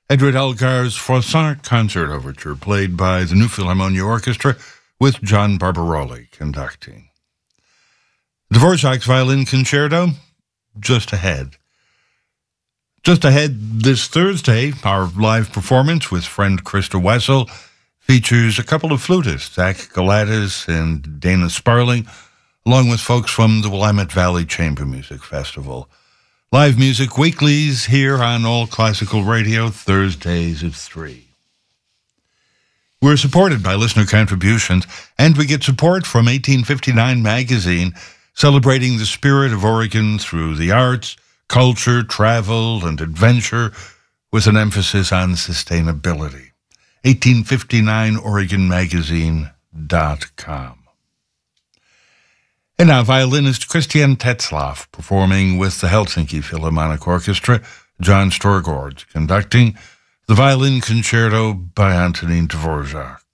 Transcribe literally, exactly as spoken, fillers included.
Edward Elgar's Froissart Concert Overture, played by the New Philharmonia Orchestra, with John Barbaroli conducting. Dvorak's Violin Concerto, just ahead. Just ahead this Thursday, our live performance with friend Krista Wessel features a couple of flutists, Zach Galatas and Dana Sparling, along with folks from the Willamette Valley Chamber Music Festival. Live music weeklies here on All Classical Radio, Thursdays at three. We're supported by listener contributions, and we get support from eighteen fifty-nine Magazine, celebrating the spirit of Oregon through the arts, culture, travel, and adventure, with an emphasis on sustainability. eighteen fifty-nine Oregon Magazine dot com. And now, violinist Christian Tetzlaff performing with the Helsinki Philharmonic Orchestra, John Storgård conducting the Violin Concerto by Antonin Dvorak.